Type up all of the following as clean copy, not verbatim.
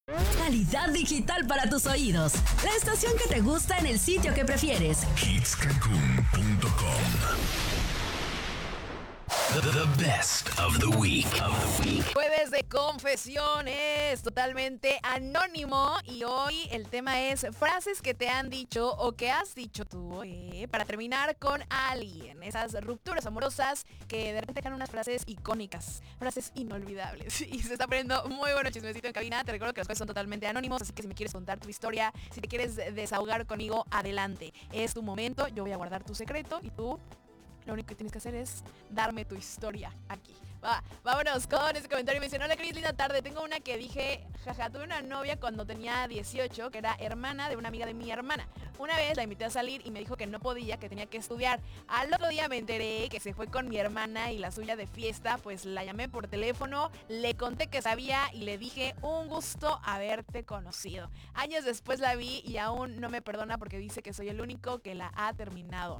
Calidad digital para tus oídos. La estación que te gusta en el sitio que prefieres. Hitscancun.com. The best of the week. Jueves de confesiones, totalmente anónimo. Y hoy el tema es frases que te han dicho o que has dicho tú para terminar con alguien. Esas rupturas amorosas que de repente dejan unas frases icónicas, frases inolvidables. Y se está poniendo muy bueno chismecito en cabina. Te recuerdo que los jueves son totalmente anónimos, así que si me quieres contar tu historia, si te quieres desahogar conmigo, adelante. Es tu momento, yo voy a guardar tu secreto y tú... lo único que tienes que hacer es darme tu historia aquí. Vámonos con ese comentario. Me dicen: hola Cris, linda tarde. Tengo una que dije, jaja, tuve una novia cuando tenía 18 que era hermana de una amiga de mi hermana. Una vez la invité a salir y me dijo que no podía, que tenía que estudiar. Al otro día me enteré que se fue con mi hermana y la suya de fiesta. Pues la llamé por teléfono, le conté que sabía y le dije: un gusto haberte conocido. Años después la vi y aún no me perdona porque dice que soy el único que la ha terminado.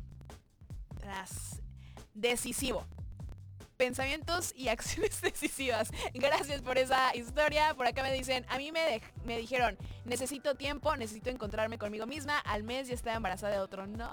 Decisivo. Pensamientos y acciones decisivas. Gracias por esa historia. Por acá me dicen: a mí me dijeron, necesito tiempo, necesito encontrarme conmigo misma. Al mes ya estaba embarazada de otro. No.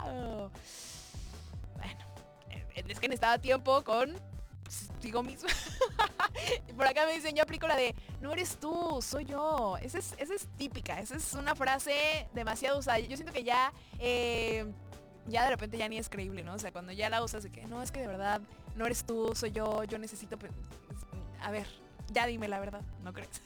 Bueno, es que necesitaba tiempo contigo misma. Por acá me dicen: yo aplico la de no eres tú, soy yo. Esa es típica. Esa es una frase demasiado usada. Yo siento que ya de repente ya ni es creíble, ¿no? O sea, cuando ya la usas de que no, es que de verdad no eres tú, soy yo necesito... A ver, ya dime la verdad, ¿no crees?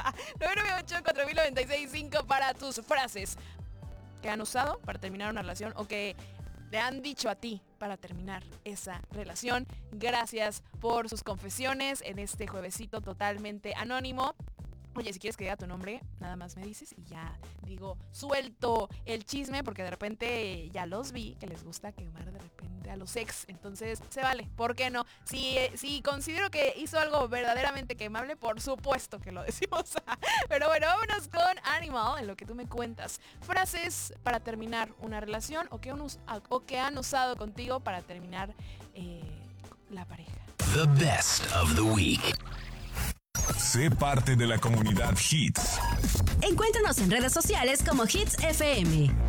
998-4096-5 para tus frases que han usado para terminar una relación o que le han dicho a ti para terminar esa relación. Gracias por sus confesiones en este juevesito totalmente anónimo. Oye, si quieres que diga tu nombre, nada más me dices y ya digo, suelto el chisme, porque de repente ya los vi que les gusta quemar de repente a los ex. Entonces, se vale, ¿por qué no? Si considero que hizo algo verdaderamente quemable, por supuesto que lo decimos. Pero bueno, vámonos con Animal, en lo que tú me cuentas. Frases para terminar una relación o que han usado contigo para terminar la pareja. The best of the week. Sé parte de la comunidad Hits. Encuéntranos en redes sociales como Hits FM.